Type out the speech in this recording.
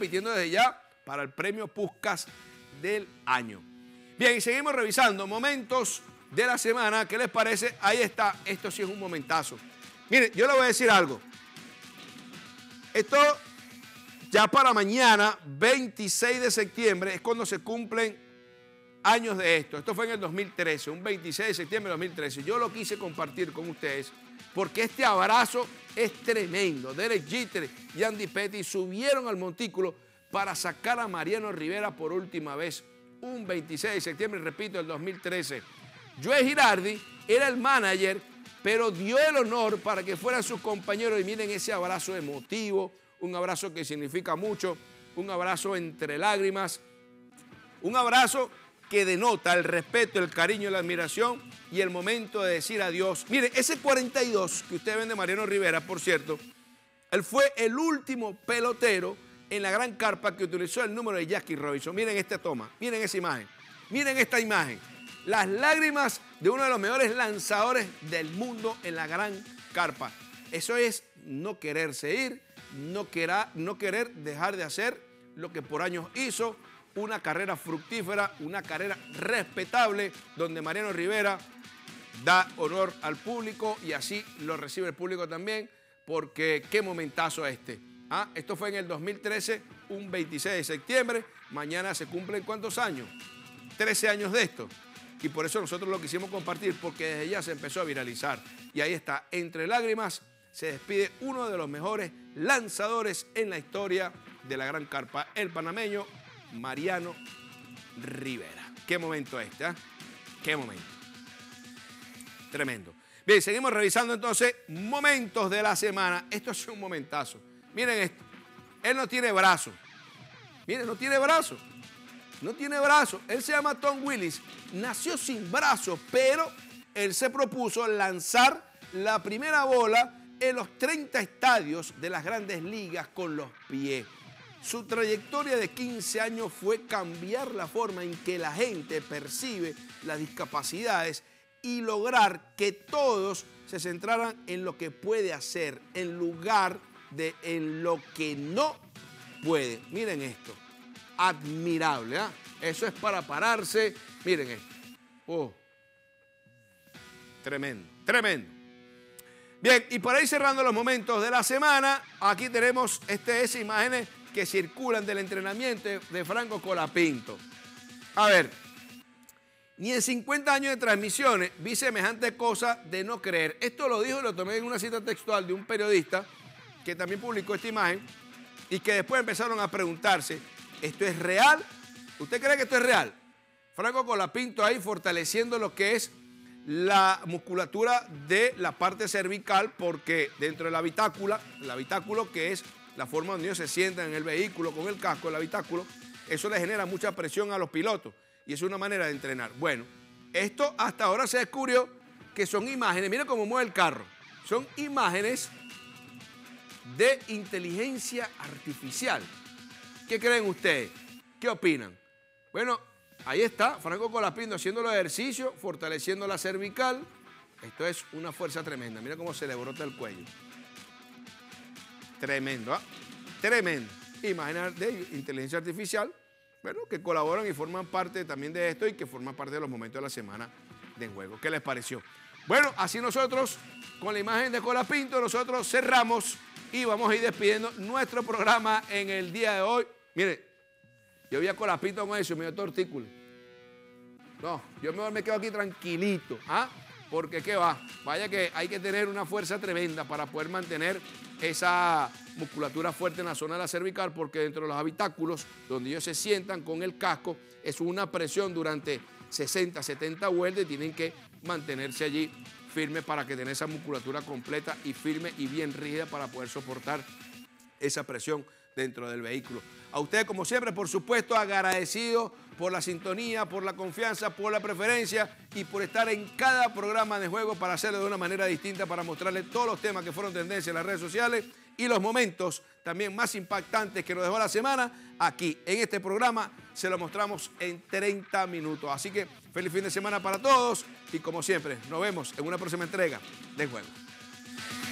compitiendo desde ya para el premio Puskás del año. Bien, y seguimos revisando momentos de la semana. ¿Qué les parece? Ahí está. Esto sí es un momentazo. Miren, yo le voy a decir algo. Esto ya para mañana, 26 de septiembre, es cuando se cumplen años de esto. Esto fue en el 2013, un 26 de septiembre de 2013. Yo lo quise compartir con ustedes porque este abrazo es tremendo. Derek Jeter y Andy Pettitte subieron al montículo para sacar a Mariano Rivera por última vez, un 26 de septiembre, repito, del 2013. Joe Girardi era el manager, pero dio el honor para que fueran sus compañeros y miren ese abrazo emotivo, un abrazo que significa mucho, un abrazo entre lágrimas, un abrazo que denota el respeto, el cariño, la admiración y el momento de decir adiós. Miren, ese 42 que ustedes ven de Mariano Rivera, por cierto, él fue el último pelotero en la gran carpa que utilizó el número de Jackie Robinson. Miren esta toma, miren esa imagen, miren esta imagen. Las lágrimas de uno de los mejores lanzadores del mundo en la gran carpa. Eso es no quererse ir, no querer dejar de hacer lo que por años hizo, una carrera fructífera, una carrera respetable, donde Mariano Rivera da honor al público y así lo recibe el público también, porque qué momentazo este. Esto fue en el 2013, un 26 de septiembre, mañana se cumplen ¿cuántos años? 13 años de esto. Y por eso nosotros lo quisimos compartir, porque desde ya se empezó a viralizar. Y ahí está, entre lágrimas, se despide uno de los mejores lanzadores en la historia de la gran carpa, el panameño Mariano Rivera. Qué momento este, ¿eh? Qué momento. Tremendo. Bien, seguimos revisando entonces momentos de la semana. Esto es un momentazo. Miren esto. Él no tiene brazo. Miren, no tiene brazo. No tiene brazo. Él se llama Tom Willis. Nació sin brazo, pero él se propuso lanzar la primera bola en los 30 estadios de las grandes ligas con los pies. Su trayectoria de 15 años fue cambiar la forma en que la gente percibe las discapacidades y lograr que todos se centraran en lo que puede hacer, en lugar de en lo que no puede. Miren esto. Admirable, ¿eh? Eso es para pararse. Miren esto. Oh. Tremendo, tremendo. Bien, y para ir cerrando los momentos de la semana, aquí tenemos esas imágenes que circulan del entrenamiento de Franco Colapinto. A ver, ni en 50 años de transmisiones vi semejante cosa de no creer. Esto lo dijo y lo tomé en una cita textual de un periodista que también publicó esta imagen y que después empezaron a preguntarse, ¿esto es real? ¿Usted cree que esto es real? Franco Colapinto ahí fortaleciendo lo que es la musculatura de la parte cervical, porque dentro del habitáculo que es la forma donde ellos se sientan en el vehículo con el casco, el habitáculo, eso le genera mucha presión a los pilotos y es una manera de entrenar. Bueno, esto hasta ahora se descubrió que son imágenes, miren cómo mueve el carro, son imágenes de inteligencia artificial. ¿Qué creen ustedes? ¿Qué opinan? Bueno, ahí está, Franco Colapinto haciendo los ejercicios, fortaleciendo la cervical. Esto es una fuerza tremenda. Mira cómo se le brota el cuello. Tremendo, ¿ah? Tremendo. Imágenes de inteligencia artificial, bueno, que colaboran y forman parte también de esto y que forman parte de los momentos de la semana de juego. ¿Qué les pareció? Bueno, así nosotros, con la imagen de Colapinto, nosotros cerramos y vamos a ir despidiendo nuestro programa en el día de hoy. Mire, yo vi a Colapinto con eso y me dio tortícolis. No, yo mejor me quedo aquí tranquilito, ¿ah? Porque qué va, vaya que hay que tener una fuerza tremenda para poder mantener esa musculatura fuerte en la zona de la cervical, porque dentro de los habitáculos donde ellos se sientan con el casco es una presión durante 60, 70 vueltas y tienen que mantenerse allí firme para que tengan esa musculatura completa y firme y bien rígida para poder soportar esa presión dentro del vehículo. A ustedes, como siempre, por supuesto, agradecido por la sintonía, por la confianza, por la preferencia y por estar en cada programa de juego para hacerlo de una manera distinta, para mostrarles todos los temas que fueron tendencia en las redes sociales y los momentos también más impactantes que nos dejó la semana. Aquí, en este programa, se lo mostramos en 30 minutos. Así que feliz fin de semana para todos y, como siempre, nos vemos en una próxima entrega de Juego.